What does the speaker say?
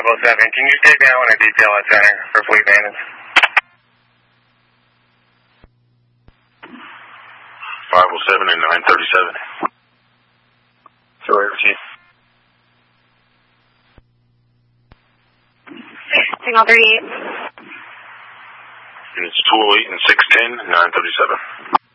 507. Can you take down a detail at center for fleet maintenance? 507 and 937. Sure, over to you. Signal 38. Units 208 and 610, 937.